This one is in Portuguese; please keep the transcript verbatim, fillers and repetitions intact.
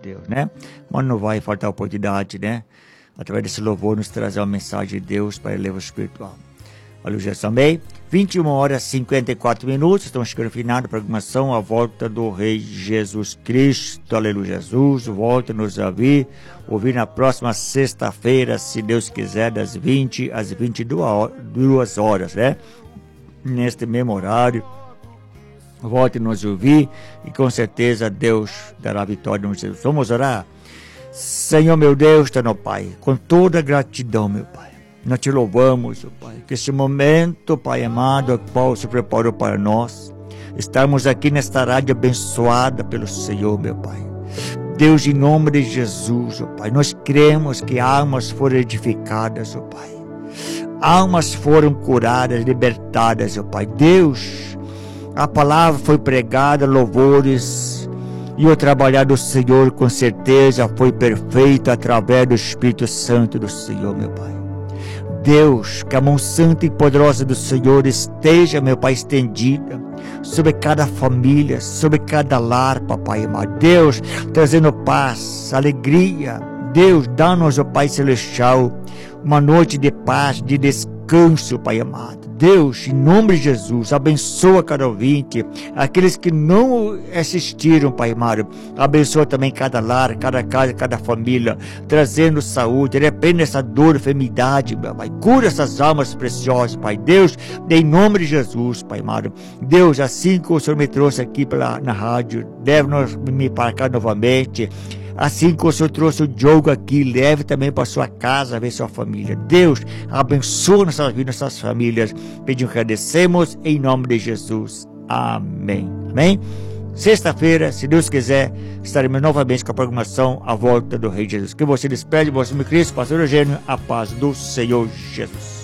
Deus, né? Mas não vai faltar oportunidade, né? Através desse louvor, nos trazer uma mensagem de Deus para elevar o espiritual. Aleluia também. vinte e uma horas e cinquenta e quatro minutos. Estamos chegando ao final da programação. A volta do Rei Jesus Cristo. Aleluia, Jesus. Volta nos a ouvir. Ouvir na próxima sexta-feira, se Deus quiser, das vinte às vinte e duas horas, né? Neste mesmo horário. Volte nos ouvir. E com certeza Deus dará vitória no Jesus. Vamos orar? Senhor meu Deus, está no Pai. Com toda gratidão, meu Pai. Nós te louvamos, oh Pai, que este momento, Pai amado, o qual se preparou para nós, estarmos aqui nesta rádio abençoada pelo Senhor, meu Pai. Deus, em nome de Jesus, oh Pai, nós cremos que almas foram edificadas, oh Pai. Almas foram curadas, libertadas, oh Pai. Deus, a palavra foi pregada, louvores, e o trabalhar do Senhor, com certeza, foi perfeito através do Espírito Santo do Senhor, meu Pai. Deus, que a mão santa e poderosa do Senhor esteja, meu Pai, estendida sobre cada família, sobre cada lar, Papai amado. Deus, trazendo paz, alegria. Deus, dá-nos, ó Pai Celestial, uma noite de paz, de descanso, Pai amado. Deus, em nome de Jesus, abençoa cada ouvinte, aqueles que não assistiram, Pai amado, abençoa também cada lar, cada casa, cada família, trazendo saúde, repreende essa dor, enfermidade, Pai, cura essas almas preciosas, Pai, Deus, em nome de Jesus, Pai amado, Deus, assim que o Senhor me trouxe aqui pela, na rádio, deve-nos me para cá novamente. Assim que o Senhor trouxe o Diogo aqui, leve também para sua casa, ver sua família. Deus, abençoa nossas vidas, nossas famílias. Pedimos que agradecemos em nome de Jesus. Amém. Amém? Sexta-feira, se Deus quiser, estaremos novamente com a programação A Volta do Rei Jesus. Que você despede, você me Cristo, Pastor Eugênio, a paz do Senhor Jesus.